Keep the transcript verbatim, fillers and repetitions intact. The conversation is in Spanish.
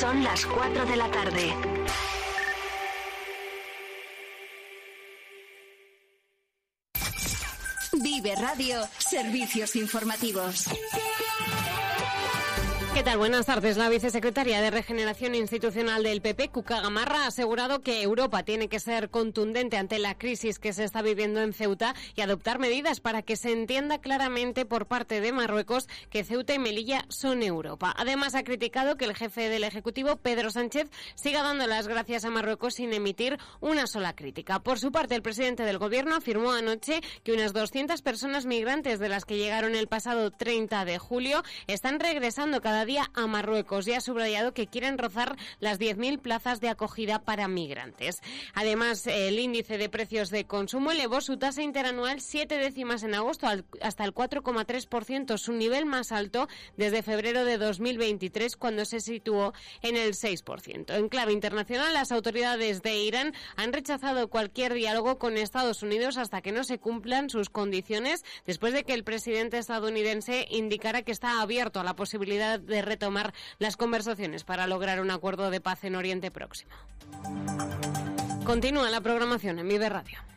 Son las cuatro de la tarde. Vive Radio, servicios informativos. ¿Qué tal? Buenas tardes. La vicesecretaria de Regeneración Institucional del P P, Cuca Gamarra, ha asegurado que Europa tiene que ser contundente ante la crisis que se está viviendo en Ceuta y adoptar medidas para que se entienda claramente por parte de Marruecos que Ceuta y Melilla son Europa. Además, ha criticado que el jefe del Ejecutivo, Pedro Sánchez, siga dando las gracias a Marruecos sin emitir una sola crítica. Por su parte, el presidente del Gobierno afirmó anoche que unas doscientas personas migrantes de las que llegaron el pasado treinta de julio están regresando cada día a Marruecos y ha subrayado que quieren rozar las diez mil plazas de acogida para migrantes. Además, el índice de precios de consumo elevó su tasa interanual siete décimas en agosto hasta el cuatro coma tres por ciento, su nivel más alto desde febrero de dos mil veintitrés, cuando se situó en el seis por ciento. En clave internacional, las autoridades de Irán han rechazado cualquier diálogo con Estados Unidos hasta que no se cumplan sus condiciones, después de que el presidente estadounidense indicara que está abierto a la posibilidad de de retomar las conversaciones para lograr un acuerdo de paz en Oriente Próximo. Continúa la programación en Vive Radio.